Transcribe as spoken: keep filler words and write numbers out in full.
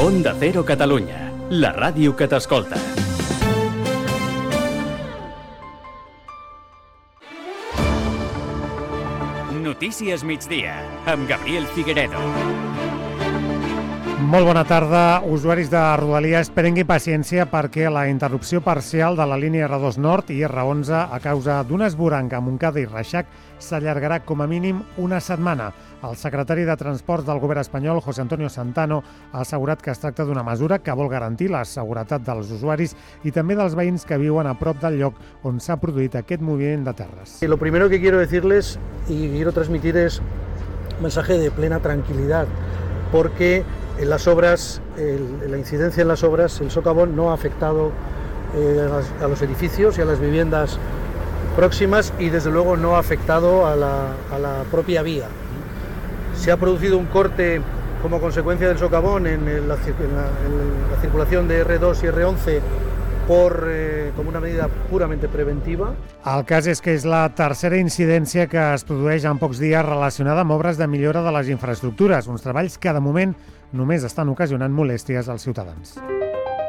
Onda Cero Catalunya, la ràdio que t'escolta. Notícies migdia, amb Gabriel Figueredo. Molt bona tarda. Usuaris de Rodalies, prengui paciència perquè la interrupció parcial de la línia erre dos Nord i erre onze a causa d'un esvoranc a Montcada i Reixac s'allargarà com a mínim una setmana. El secretari de Transports del govern espanyol, José Antonio Santano, ha assegurat que es tracta d'una mesura que vol garantir la seguretat dels usuaris i també dels veïns que viuen a prop del lloc on s'ha produït aquest moviment de terres. Lo primero que quiero decirles y quiero transmitir es un mensaje de plena tranquilidad, porque en las obras, el, la incidencia en las obras, el socavón no ha afectado eh, a, las, a los edificios y a las viviendas próximas y desde luego no ha afectado a la, a la propia vía. Se ha producido un corte como consecuencia del socavón en, el, en, la, en la circulación de erre dos i erre onze por, eh, com una medida purament preventiva. El cas és que és la tercera incidència que es produeix en pocs dies relacionada amb obres de millora de les infraestructures, uns treballs que de moment només estan ocasionant molèsties als ciutadans.